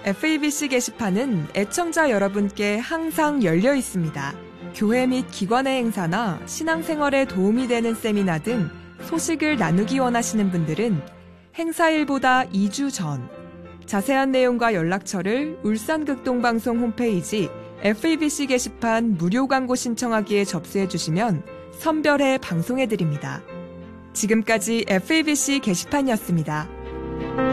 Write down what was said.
FABC 게시판은 애청자 여러분께 항상 열려 있습니다. 교회 및 기관의 행사나 신앙생활에 도움이 되는 세미나 등 소식을 나누기 원하시는 분들은 행사일보다 2주 전, 자세한 내용과 연락처를 울산극동방송 홈페이지 FABC 게시판 무료 광고 신청하기에 접수해 주시면 선별해 방송해 드립니다. 지금까지 FABC 게시판이었습니다.